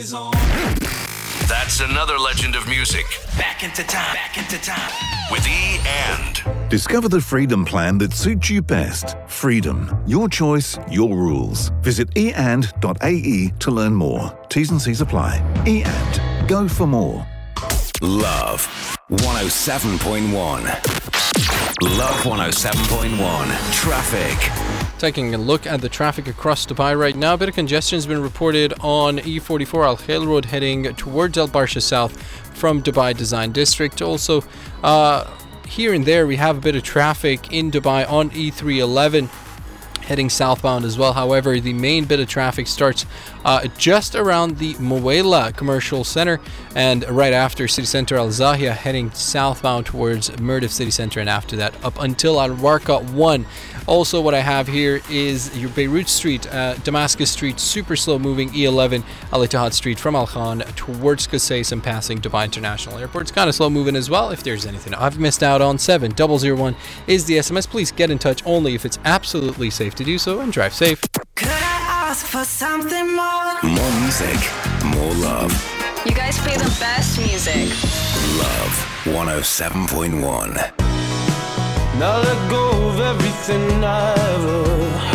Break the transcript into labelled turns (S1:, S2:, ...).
S1: That's another legend of music.
S2: Back into time.
S1: With E and.
S3: Discover the freedom plan that suits you best. Freedom. Your choice, your rules. Visit eand.ae to learn more. T's and C's apply. eand. Go for more.
S1: Love 107.1. Love 107.1. Traffic.
S4: Taking a look at the traffic across Dubai right now, a bit of congestion has been reported on E44 Al Khail Road heading towards Al Barsha South from Dubai Design District. Also, here and there we have a bit of traffic in Dubai on E311 heading southbound as well. However, the main bit of traffic starts just around the Muwela Commercial Center and right after City Center Al Zahia heading southbound towards Mirdif City Center, and after that up until Al Warqa 1. Also, what I have here is your Beirut Street, Damascus Street, super slow moving E11, Al Ittihad Street from Al Khan towards Qusais and passing Dubai International Airport. It's kind of slow moving as well. If there's anything I've missed out on, 7001 is the SMS. Please get in touch only if it's absolutely safe to do so, and drive safe.
S2: Could I ask for something more?
S1: More music, more love.
S5: You guys play the best music.
S1: Love 107.1.
S6: Now let go of everything I ever